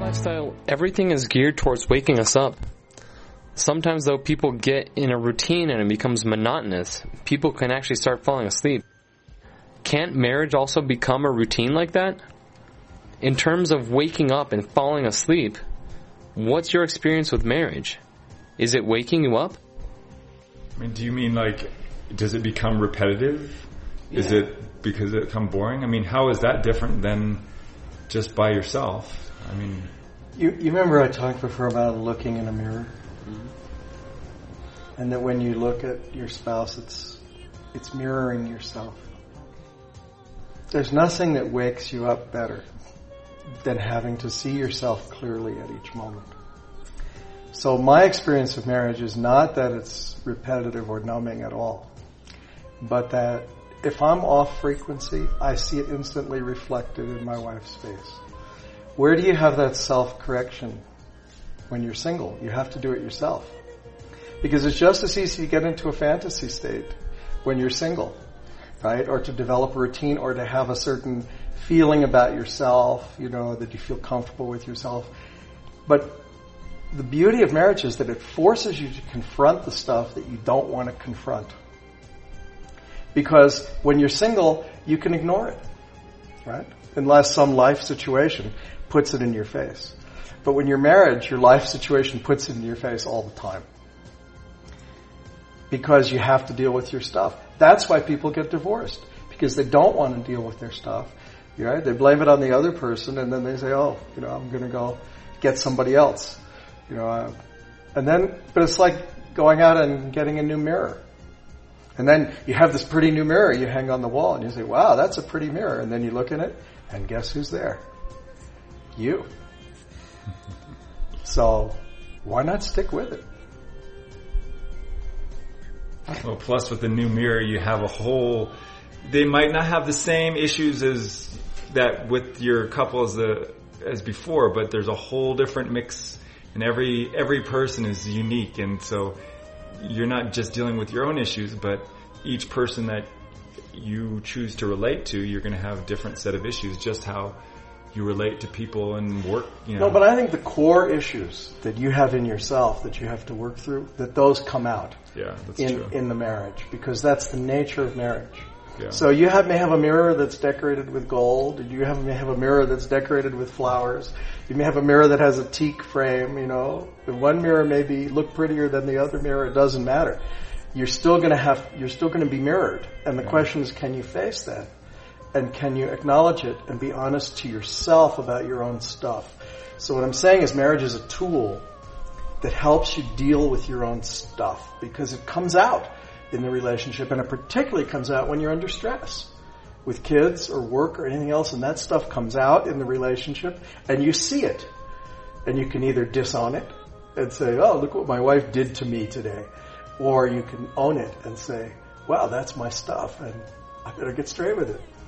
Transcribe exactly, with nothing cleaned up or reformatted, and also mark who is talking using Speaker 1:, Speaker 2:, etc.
Speaker 1: lifestyle, everything is geared towards waking us up. Sometimes, though, people get in a routine and it becomes monotonous. People can actually start falling asleep. Can't marriage also become a routine like that? In terms of waking up and falling asleep, what's your experience with marriage? Is it waking you up?
Speaker 2: I mean, do you mean like, does it become repetitive? Yeah. Is it because it become boring? I mean, how is that different than just by yourself? I mean...
Speaker 3: You, you remember I talked before about looking in a mirror? Mm-hmm. And that when you look at your spouse, it's it's mirroring yourself. There's nothing that wakes you up better than having to see yourself clearly at each moment. So my experience of marriage is not that it's repetitive or numbing at all, but that if I'm off frequency, I see it instantly reflected in my wife's face. Where do you have that self-correction when you're single? You have to do it yourself. Because it's just as easy to get into a fantasy state when you're single, right? Or to develop a routine or to have a certain feeling about yourself, you know, that you feel comfortable with yourself. But the beauty of marriage is that it forces you to confront the stuff that you don't want to confront. Because when you're single, you can ignore it, right? Unless some life situation puts it in your face. But when you're married, your life situation puts it in your face all the time. Because you have to deal with your stuff. That's why people get divorced. Because they don't want to deal with their stuff. Right? They blame it on the other person and then they say, oh, you know, I'm going to go get somebody else. You know, uh, and then, but it's like going out and getting a new mirror. And then you have this pretty new mirror you hang on the wall and you say, wow, that's a pretty mirror. And then you look in it and guess who's there? You. So why not stick with it?
Speaker 2: Well, plus with the new mirror, you have a whole, they might not have the same issues as that with your couple as, the, as before, but there's a whole different mix and every, every person is unique. And so you're not just dealing with your own issues, but each person that you choose to relate to, you're going to have a different set of issues, just how you relate to people and work, you know.
Speaker 3: No, but I think the core issues that you have in yourself that you have to work through, that those come out
Speaker 2: yeah, that's
Speaker 3: in,
Speaker 2: true. in
Speaker 3: the marriage, because that's the nature of marriage.
Speaker 2: Yeah.
Speaker 3: So you have, may have a mirror that's decorated with gold, and you have, may have a mirror that's decorated with flowers. You may have a mirror that has a teak frame, you know. And one mirror may be look prettier than the other mirror, it doesn't matter. You're still going to have, you're still going to be mirrored. And the yeah. question is, can you face that? And can you acknowledge it and be honest to yourself about your own stuff? So what I'm saying is marriage is a tool that helps you deal with your own stuff because it comes out in the relationship, and it particularly comes out when you're under stress with kids or work or anything else, and that stuff comes out in the relationship and you see it. And you can either disown it and say, oh, look what my wife did to me today. Or you can own it and say, wow, that's my stuff and I better get straight with it.